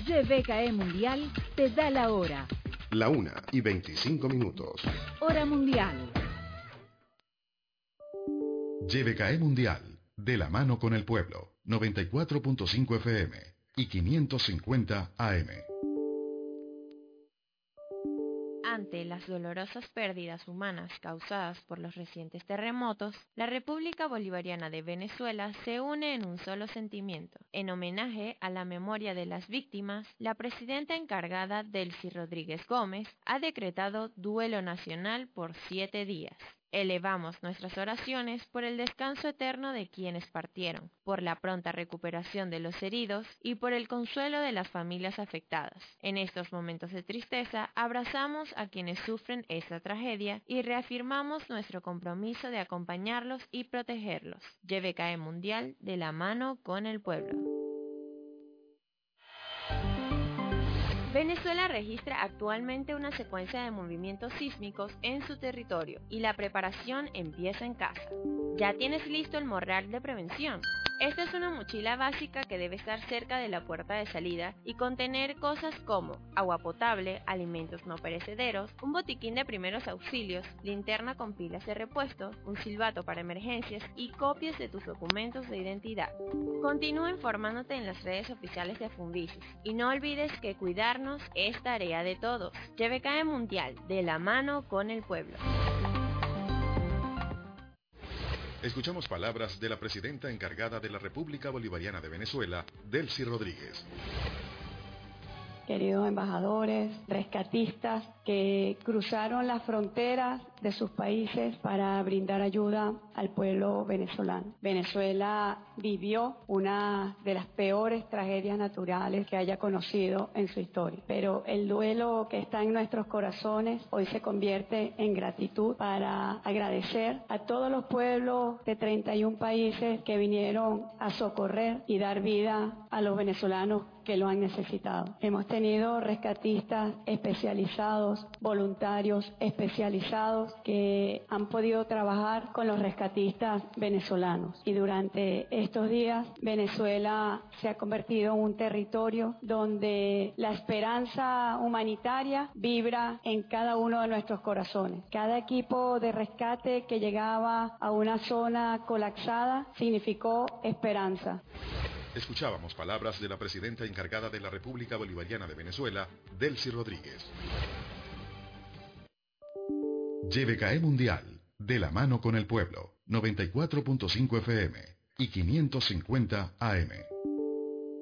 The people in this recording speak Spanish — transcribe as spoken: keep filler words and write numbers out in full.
Y B K E Mundial te da la hora. La una y veinticinco minutos. Hora mundial. Y B K E Mundial, de la mano con el pueblo. noventa y cuatro punto cinco F M y quinientos cincuenta A M. Ante las dolorosas pérdidas humanas causadas por los recientes terremotos, la República Bolivariana de Venezuela se une en un solo sentimiento. En homenaje a la memoria de las víctimas, la presidenta encargada, Delcy Rodríguez Gómez, ha decretado duelo nacional por siete días. Elevamos nuestras oraciones por el descanso eterno de quienes partieron, por la pronta recuperación de los heridos y por el consuelo de las familias afectadas. En estos momentos de tristeza, abrazamos a quienes sufren esta tragedia y reafirmamos nuestro compromiso de acompañarlos y protegerlos. Y B K E Mundial, de la mano con el pueblo. Venezuela registra actualmente una secuencia de movimientos sísmicos en su territorio y la preparación empieza en casa. ¿Ya tienes listo el morral de prevención? Esta es una mochila básica que debe estar cerca de la puerta de salida y contener cosas como agua potable, alimentos no perecederos, un botiquín de primeros auxilios, linterna con pilas de repuesto, un silbato para emergencias y copias de tus documentos de identidad. Continúa informándote en las redes oficiales de Funvisis y no olvides que cuidarnos es tarea de todos. Y B K E Mundial, de la mano con el pueblo. Escuchamos palabras de la presidenta encargada de la República Bolivariana de Venezuela, Delcy Rodríguez. Queridos embajadores, rescatistas que cruzaron las fronteras de sus países para brindar ayuda al pueblo venezolano. Venezuela vivió una de las peores tragedias naturales que haya conocido en su historia, pero el duelo que está en nuestros corazones hoy se convierte en gratitud para agradecer a todos los pueblos de treinta y un países que vinieron a socorrer y dar vida a los venezolanos que lo han necesitado. Hemos tenido rescatistas especializados, voluntarios especializados que han podido trabajar con los rescatistas venezolanos. Y durante estos días, Venezuela se ha convertido en un territorio donde la esperanza humanitaria vibra en cada uno de nuestros corazones. Cada equipo de rescate que llegaba a una zona colapsada significó esperanza. Escuchábamos palabras de la presidenta encargada de la República Bolivariana de Venezuela, Delcy Rodríguez. Y B K E Mundial, de la mano con el pueblo. noventa y cuatro punto cinco F M y quinientos cincuenta A M.